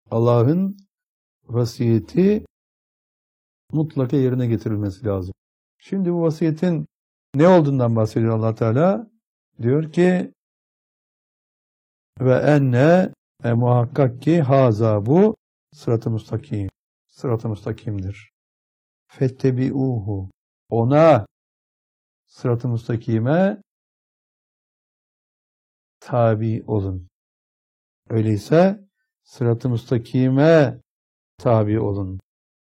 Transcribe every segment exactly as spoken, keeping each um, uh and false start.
Allah'ın vasiyeti mutlaka yerine getirilmesi lazım. Şimdi bu vasiyetin ne olduğundan bahsediyor Allah Teala. Diyor ki ve enne e, muhakkak ki haza bu sırat-ı müstakim. Sırat-ı müstakimdir. Fettebi'uhu. Ona sırat-ı müstakime tabi olun. Öyleyse sırat-ı müstakime tabi olun.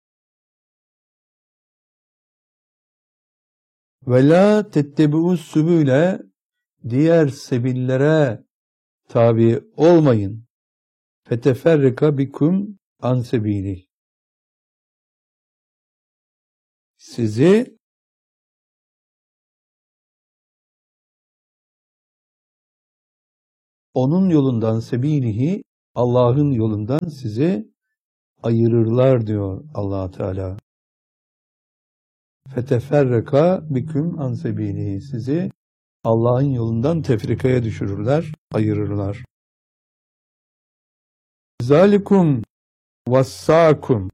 Ve la tettebi'us sübüle, diğer sebillere tabi olmayın. Feteferrika bikum an sebili. Sizi onun yolundan, sebilihi, Allah'ın yolundan sizi ayırırlar diyor Allah Teala. Feteferraka bikum an sebilihi. Sizi Allah'ın yolundan tefrikaya düşürürler, ayırırlar. Zalikum vassakum.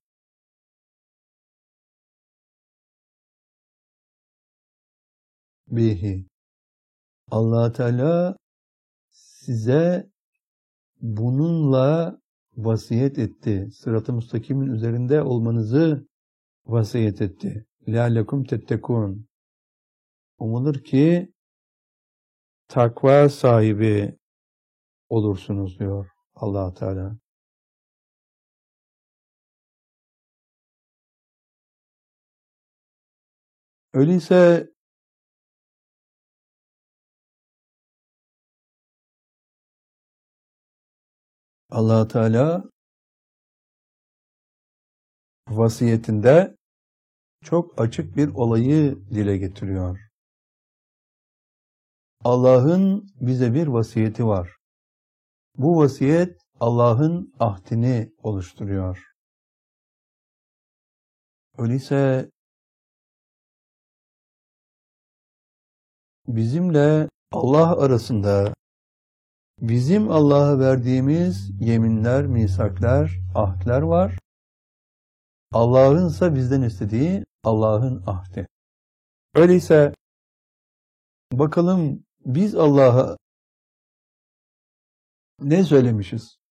Bihi. Allah Teala size bununla vasiyet etti. Sırat-ı müstakimin üzerinde olmanızı vasiyet etti. Leallekum tettekûn. Umulur ki takva sahibi olursunuz diyor Allah Teala. Öyleyse Allah Teala vasiyetinde çok açık bir olayı dile getiriyor. Allah'ın bize bir vasiyeti var. Bu vasiyet Allah'ın ahdini oluşturuyor. Öyleyse bizimle Allah arasında bizim Allah'a verdiğimiz yeminler, misaklar, ahdler var. Allah'ın ise bizden istediği Allah'ın ahdi. Öyleyse bakalım biz Allah'a ne söylemişiz?